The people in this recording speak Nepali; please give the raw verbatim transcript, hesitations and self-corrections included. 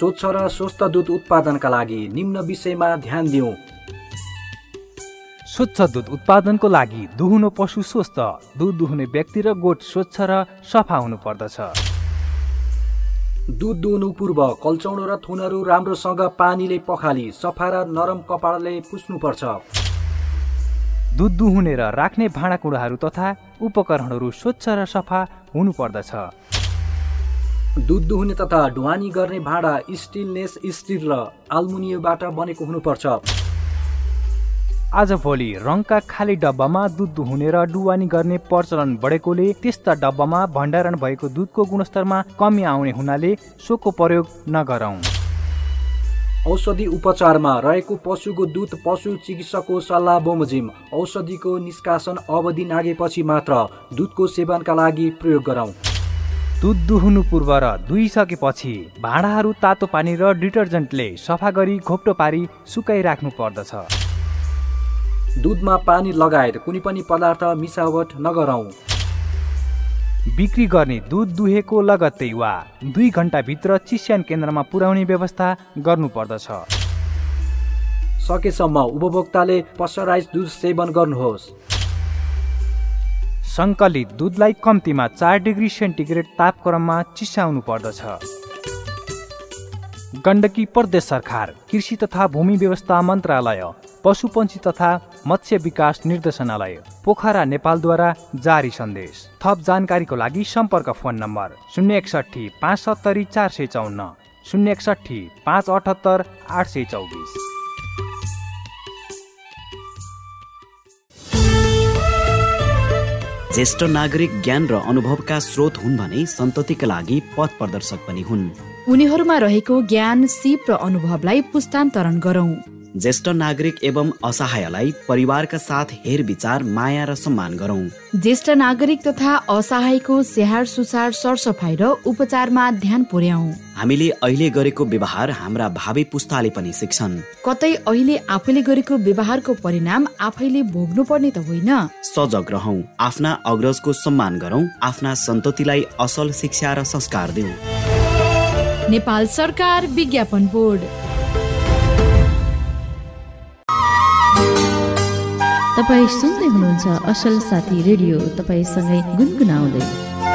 स्वच्छ र स्वस्थ दूध उत्पादनका लागि निम्न विषयमा ध्यान दिउँ। स्वच्छ दूध उत्पादनको लागि दुहुनो पशु स्वस्थ, दूध दुहुने व्यक्ति र गोठ स्वच्छ र सफा हुनु पर्दछ। दूध दुहुनु पूर्व कल्चौडो र थुनहरू राम्रोसँग पानीले पखाली सफा र नरम कपडाले पुस्नुपर्छ। दूध दुहुने र राख्ने भाँडाकुँडाहरू तथा उपकरणहरू स्वच्छ र सफा हुनु पर्दछ। दूध दुहुने तथा ढुवानी गर्ने भाँडा स्टेनलेस स्टिल र आल्मुनियमबाट बनेको हुनुपर्छ। आजभोलि रङका खाली डब्बामा दूध दुहुने र डुवानी गर्ने प्रचलन बढेकोले त्यस्ता डब्बामा भण्डारण भएको दूधको गुणस्तरमा कमी आउने हुनाले सोको प्रयोग नगरौँ। औषधि उपचारमा रहेको पशुको दूध पशु चिकित्सकको सल्लाह बमोजिम औषधिको निष्कासन अवधि नागेपछि मात्र दूधको सेवनका लागि प्रयोग गरौँ। दूध दुहुनु पूर्व र दुहिसकेपछि भाँडाहरू तातो पानी र डिटर्जेन्टले सफा गरी घोप्टो पारी सुकाइराख्नु पर्दछ। दूधमा पानी लगायत कुनै पनि पदार्थ मिसावट नगरौँ। बिक्री गर्ने दूध दुहेको लगत्तै वा दुई घण्टाभित्र चिस्यान केन्द्रमा पुर्याउने व्यवस्था गर्नुपर्दछ। सकेसम्म उपभोक्ताले पस्चराइज दूध सेवन गर्नुहोस्। सङ्कलित दूधलाई कम्तीमा चार डिग्री सेन्टिग्रेड तापक्रममा चिसाउनु पर्दछ। गण्डकी प्रदेश सरकार कृषि तथा भूमि व्यवस्था मन्त्रालय पशुपन्छी तथा मत्स्य विकास निर्देशनालय पोखरा नेपालद्वारा जारी सन्देश। थप जानकारीको लागि सम्पर्क फोन नम्बर शून्य एकसठी पाँच सत्तरी चार सय चौन्न शून्य एकसठी पाँच अठहत्तर आठ सय चौबिस। ज्येष्ठ नागरिक ज्ञान र अनुभवका स्रोत हुन् भने सन्ततिका लागि पथ प्रदर्शक पनि हुन्। उनीहरूमा रहेको ज्ञान, सिप र अनुभवलाई पुस्तान्तरण गरौं। ज्येष्ठ नागरिक एवं असहायलाई परिवारका साथ हेर विचार, माया र सम्मान गरौं। ज्येष्ठ नागरिक तथा असहायको स्याहार सुसार, सरसफाई र उपचारमा ध्यान पुर्याऊ। हामीले अहिले गरेको व्यवहार हाम्रा भावी पुस्ताले पनि सिक्छन्। कतै अहिले आफैले गरेको व्यवहारको परिणाम आफैले भोग्नु पर्ने त होइन। सजग रहौं, आफ्ना अग्रजको सम्मान गरौं, आफ्ना सन्ततिलाई असल शिक्षा र संस्कार दिऊ। नेपाल सरकार विज्ञापन बोर्ड। तपाईँ सुन्दै हुनुहुन्छ असल साथी रेडियो, तपाईसँगै गुनगुनाउँदै।